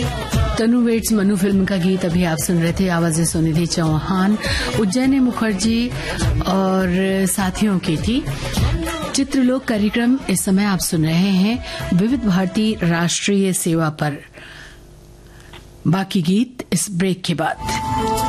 तनु weights Manu film का गीत अभी आप सुन रहे थे। आवाजें सुनिधि चौहान, उज्जैनी मुखर्जी और साथियों की थी। चित्रलोक कार्यक्रम इस समय आप सुन रहे हैं विविध भारती राष्ट्रीय सेवा पर। बाकी गीत इस ब्रेक के बाद।